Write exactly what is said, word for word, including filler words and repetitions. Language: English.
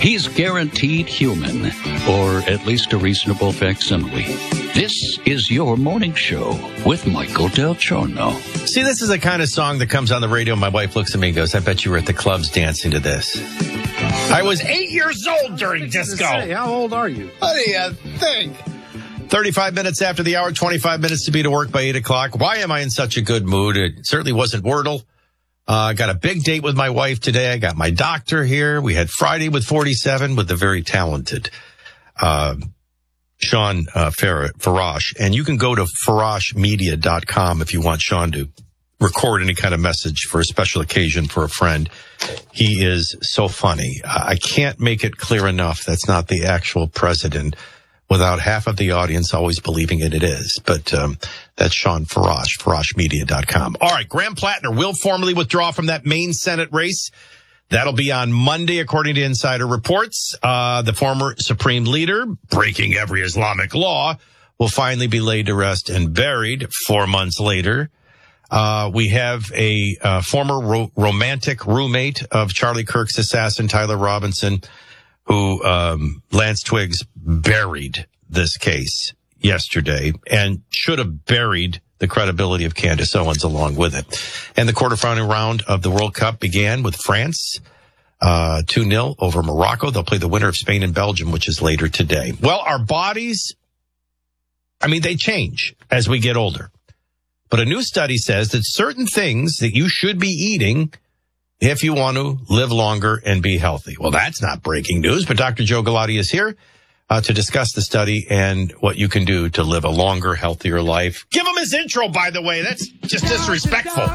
He's guaranteed human, or at least a reasonable facsimile. This is your morning show with Michael Del Giorno. See, this is the kind of song that comes on the radio. My wife looks at me and goes, I bet you were at the clubs dancing to this. I was eight years old during disco. Say, how old are you? What do you think? thirty-five minutes after the hour, twenty-five minutes to be to work by eight o'clock. Why am I in such a good mood? It certainly wasn't Wordle. I uh, got a big date with my wife today. I got my doctor here. We had Friday with forty-seven with the very talented uh, Sean uh, Farash. And you can go to farash media dot com if you want Sean to record any kind of message for a special occasion for a friend. He is so funny. I can't make it clear enough that's not the actual president without half of the audience always believing it, it is. But um, that's Sean Farash, farash media dot com. All right, Graham Plattner will formally withdraw from that Maine Senate race. That'll be on Monday, according to insider reports. Uh, the former Supreme Leader, breaking every Islamic law, will finally be laid to rest and buried four months later. Uh, we have a uh, former ro- romantic roommate of Charlie Kirk's assassin, Tyler Robinson, who um, Lance Twiggs buried this case yesterday and should have buried the credibility of Candace Owens along with it. And the quarterfinal round of the World Cup began with France, uh, two nil over Morocco. They'll play the winner of Spain and Belgium, which is later today. Well, our bodies, I mean, they change as we get older. But a new study says that certain things that you should be eating if you want to live longer and be healthy. Well, that's not breaking news, but Doctor Joe Galati is here uh, to discuss the study and what you can do to live a longer, healthier life. Give him his intro, by the way. That's just disrespectful.